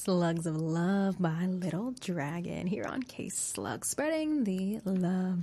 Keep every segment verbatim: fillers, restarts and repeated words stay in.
Slugs of Love by Little Dragon here on K-Slug, spreading the love.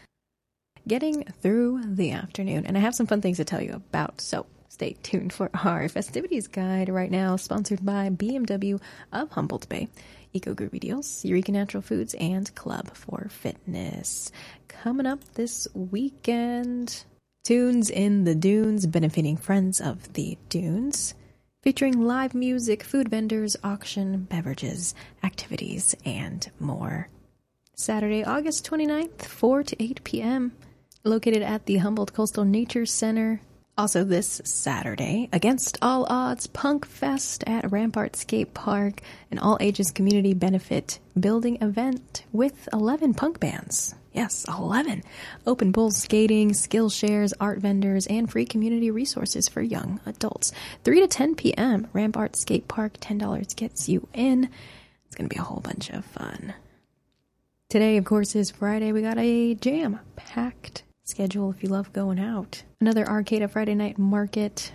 Getting through the afternoon, and I have some fun things to tell you about, so stay tuned for our festivities guide right now, sponsored by B M W of Humboldt Bay, Eco Groovy Deals, Eureka Natural Foods, and Club for Fitness. Coming up this weekend, Tunes in the Dunes, benefiting Friends of the Dunes, featuring live music, food vendors, auction, beverages, activities, and more. Saturday, August twenty-ninth, four to eight p.m., located at the Humboldt Coastal Nature Center. Also this Saturday, Against All Odds Punk Fest at Rampart Skate Park, an all-ages community benefit building event with eleven punk bands. Yes, eleven. Open bull skating, skill shares, art vendors, and free community resources for young adults. three to ten p.m., Rampart Skate Park, ten dollars gets you in. It's going to be a whole bunch of fun. Today, of course, is Friday. We got a jam-packed schedule if you love going out. Another Arcada Friday night market.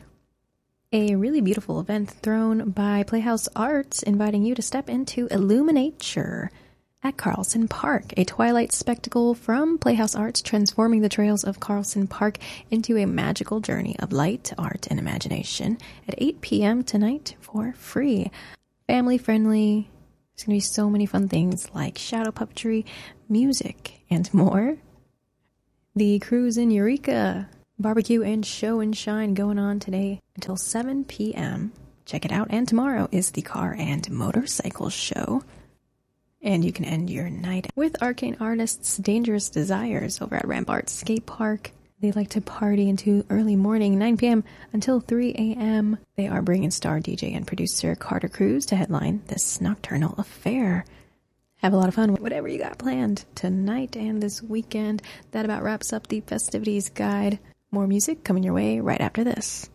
A really beautiful event thrown by Playhouse Arts, inviting you to step into Illuminature at Carlson Park, a twilight spectacle from Playhouse Arts, transforming the trails of Carlson Park into a magical journey of light, art, and imagination at eight p.m. tonight for free. Family-friendly. There's going to be so many fun things like shadow puppetry, music, and more. The Cruise in Eureka barbecue and show and shine going on today until seven p.m. Check it out. And tomorrow is the Car and Motorcycle Show. And you can end your night with Arcane Artists' Dangerous Desires over at Rampart Skate Park. They like to party into early morning, nine p.m. until three a.m. They are bringing star D J and producer Carter Cruz to headline this nocturnal affair. Have a lot of fun with whatever you got planned tonight and this weekend. That about wraps up the festivities guide. More music coming your way right after this.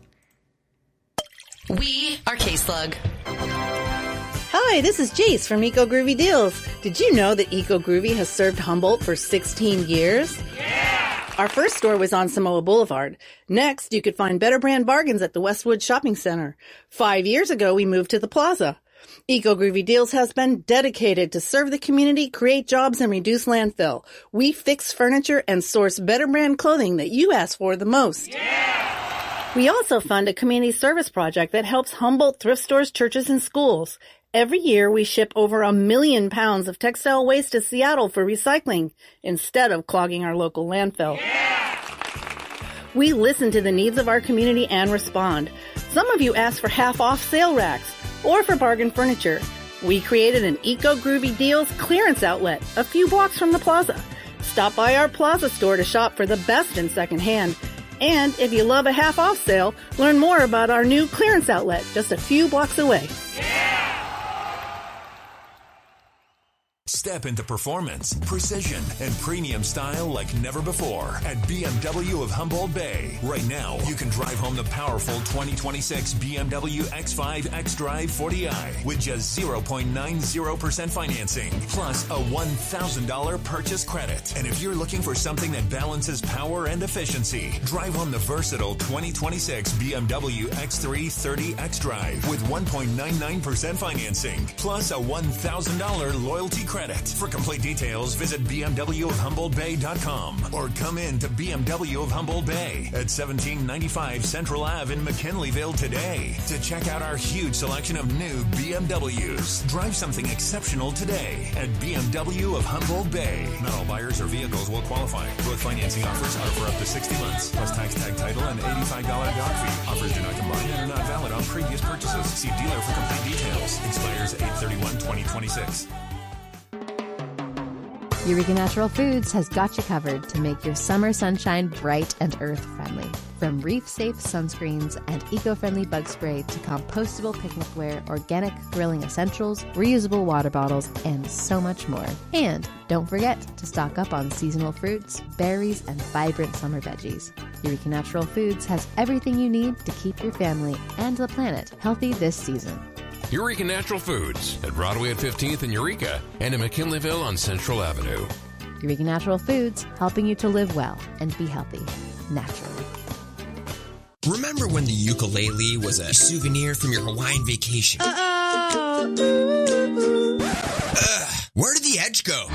We are K-Slug. Hi, this is Jace from Eco Groovy Deals. Did you know that Eco Groovy has served Humboldt for sixteen years? Yeah! Our first store was on Samoa Boulevard. Next, you could find better brand bargains at the Westwood Shopping Center. Five years ago, we moved to the Plaza. Eco Groovy Deals has been dedicated to serve the community, create jobs, and reduce landfill. We fix furniture and source better brand clothing that you ask for the most. Yeah! We also fund a community service project that helps Humboldt thrift stores, churches, and schools. Every year, we ship over a million pounds of textile waste to Seattle for recycling instead of clogging our local landfill. Yeah! We listen to the needs of our community and respond. Some of you ask for half-off sale racks or for bargain furniture. We created an Eco Groovy Deals clearance outlet a few blocks from the Plaza. Stop by our Plaza store to shop for the best in secondhand. And if you love a half-off sale, learn more about our new clearance outlet just a few blocks away. Yeah! Step into performance, precision, and premium style like never before at B M W of Humboldt Bay. Right now, you can drive home the powerful twenty twenty-six B M W X five xDrive forty i with just zero point nine zero percent financing, plus a one thousand dollars purchase credit. And if you're looking for something that balances power and efficiency, drive home the versatile twenty twenty-six B M W X three thirty xDrive with one point nine nine percent financing, plus a one thousand dollars loyalty credit. For complete details, visit B M W of Humboldt Bay dot com or come in to B M W of Humboldt Bay at seventeen ninety-five Central Avenue in McKinleyville today to check out our huge selection of new B M Ws. Drive something exceptional today at B M W of Humboldt Bay. Not all buyers or vehicles will qualify. Both financing offers are for up to sixty months, plus tax tag title and eighty-five dollars dock fee. Offers do not combine and are not valid on previous purchases. See dealer for complete details. Expires eight thirty-one twenty twenty-six. Eureka Natural Foods has got you covered to make your summer sunshine bright and earth-friendly. From reef-safe sunscreens and eco-friendly bug spray to compostable picnicware, organic grilling essentials, reusable water bottles, and so much more. And don't forget to stock up on seasonal fruits, berries, and vibrant summer veggies. Eureka Natural Foods has everything you need to keep your family and the planet healthy this season. Eureka Natural Foods at Broadway at fifteenth in Eureka and in McKinleyville on Central Avenue. Eureka Natural Foods, helping you to live well and be healthy naturally. Remember when the ukulele was a souvenir from your Hawaiian vacation? Uh-oh. Ugh, where did the edge go?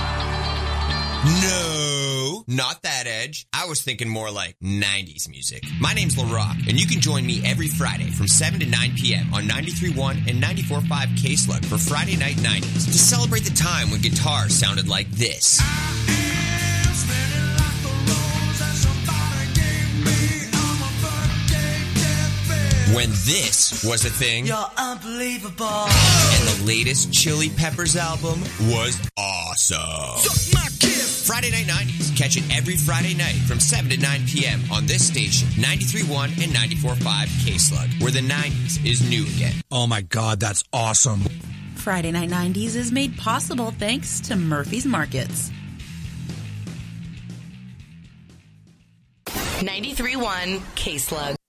No, not that edge. I was thinking more like nineties music. My name's LaRock, and you can join me every Friday from seven to nine p.m. on ninety-three point one and ninety-four point five K-Slug for Friday Night nineties to celebrate the time when guitar sounded like this. When this was a thing. You're unbelievable. And the latest Chili Peppers album was awesome. Suck my kiss. Friday Night nineties. Catch it every Friday night from seven to nine p.m. on this station, ninety-three point one and ninety-four point five K-Slug, where the nineties is new again. Oh my God, that's awesome. Friday Night nineties is made possible thanks to Murphy's Markets. ninety-three point one K-Slug.